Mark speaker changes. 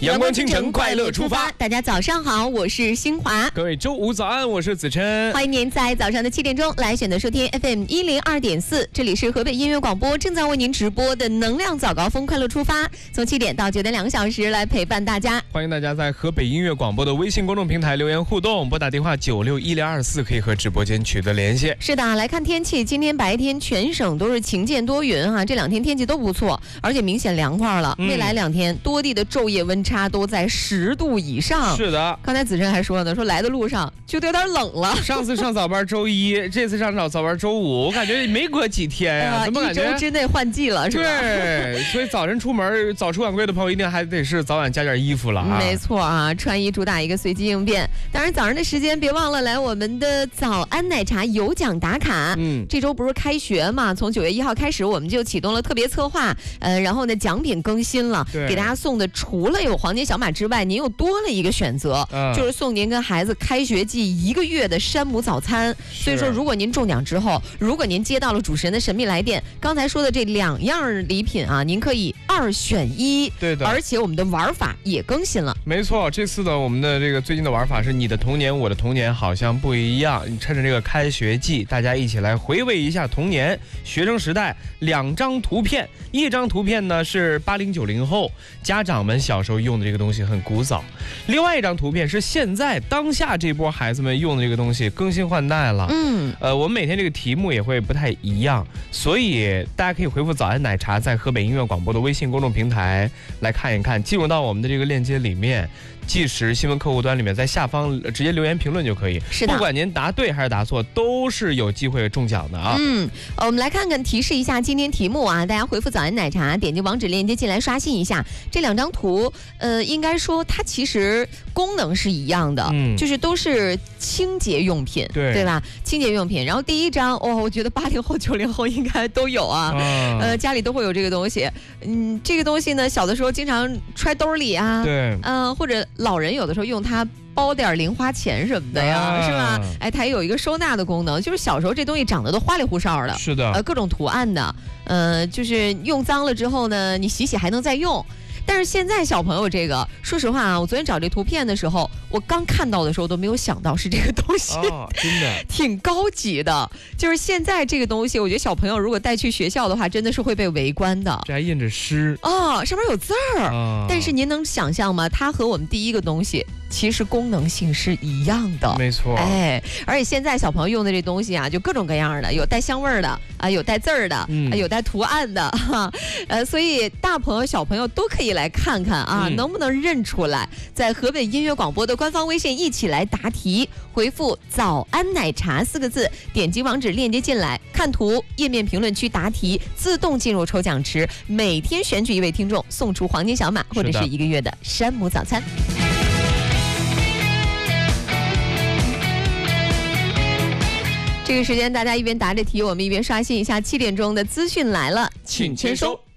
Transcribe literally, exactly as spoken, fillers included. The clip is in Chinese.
Speaker 1: 阳光倾城，快乐出发。
Speaker 2: 大家早上好，我是新华。
Speaker 1: 各位周五早安，我是子琛。
Speaker 2: 欢迎您在早上的七点钟来选择收听 F M 一零二点四，这里是河北音乐广播正在为您直播的能量早高峰，快乐出发，从七点到九点两个小时来陪伴大家。
Speaker 1: 欢迎大家在河北音乐广播的微信公众平台留言互动，拨打电话九六一零二四可以和直播间取得联系。
Speaker 2: 是的，来看天气，今天白天全省都是晴间多云哈、啊，这两天天气都不错，而且明显凉快了。嗯、未来两天多地的昼夜温差都在十度以上。
Speaker 1: 是的，
Speaker 2: 刚才子琛还说呢，说来的路上觉得有点冷了。
Speaker 1: 上次上早班周一，这次上早早班周五，我感觉没隔几天呀、啊，怎么感觉
Speaker 2: 一周之内换季了，是吧？
Speaker 1: 对，所以早晨出门早出晚归的朋友一定还得是早晚加点衣服了啊。
Speaker 2: 没错啊，穿衣主打一个随机应变。当然早上的时间别忘了来我们的早安奶茶有奖打卡。嗯，这周不是开学嘛，从九月一号开始我们就启动了特别策划，呃，然后呢奖品更新了，给大家送的除了有黄金小马之外，您又多了一个选择，嗯、就是送您跟孩子开学季一个月的山姆早餐。所以说，如果您中奖之后，如果您接到了主持人的神秘来电，刚才说的这两样礼品啊，您可以二选一。
Speaker 1: 对的，
Speaker 2: 而且我们的玩法也更新了。
Speaker 1: 没错，这次的我们的这个最近的玩法是你的童年，我的童年好像不一样。你趁着这个开学季，大家一起来回味一下童年、学生时代。两张图片，一张图片呢是八零九零后家长们小时候用的这个东西很古早，另外一张图片是现在当下这波孩子们用的这个东西更新换代了。嗯，呃，我们每天这个题目也会不太一样，所以大家可以回复早安奶茶在河北音乐广播的微信公众平台来看一看，进入到我们的这个链接里面，即时新闻客户端里面，在下方直接留言评论就可以。
Speaker 2: 是的，
Speaker 1: 不管您答对还是答错，都是有机会中奖的啊。
Speaker 2: 嗯，我们来看看提示一下今天题目啊，大家回复早安奶茶，点击网址链接进来刷新一下这两张图。呃，应该说它其实功能是一样的，嗯，就是都是清洁用品，对对吧？清洁用品。然后第一张，哦，我觉得八零后、九零后应该都有啊，啊呃，家里都会有这个东西。嗯，这个东西呢，小的时候经常揣兜里啊，
Speaker 1: 对，
Speaker 2: 嗯、呃，或者老人有的时候用它包点零花钱什么的呀，啊、是吧？哎，它也有一个收纳的功能，就是小时候这东西长得都花里胡哨的，
Speaker 1: 是的，
Speaker 2: 呃，各种图案的，呃，就是用脏了之后呢，你洗洗还能再用。但是现在小朋友这个，说实话啊，我昨天找这图片的时候，我刚看到的时候都没有想到是这个东西，
Speaker 1: 哦、真的
Speaker 2: 挺高级的。就是现在这个东西，我觉得小朋友如果带去学校的话，真的是会被围观的。
Speaker 1: 这还印着诗
Speaker 2: 哦，上面有字儿、哦。但是您能想象吗？它和我们第一个东西其实功能性是一样的。
Speaker 1: 没错，
Speaker 2: 哎，而且现在小朋友用的这东西啊，就各种各样的，有带香味儿的啊，有带字儿的，嗯、有带图案的，哈，呃，所以大朋友小朋友都可以来看看啊，嗯、能不能认出来？在河北音乐广播的官方微信一起来答题，回复“早安奶茶”四个字，点击网址链接进来，看图，页面评论区答题，自动进入抽奖池，每天选取一位听众，送出黄金小马或者是一个月的山姆早餐。这个时间大家一边答着题，我们一边刷新一下七点钟的资讯来了，请签收。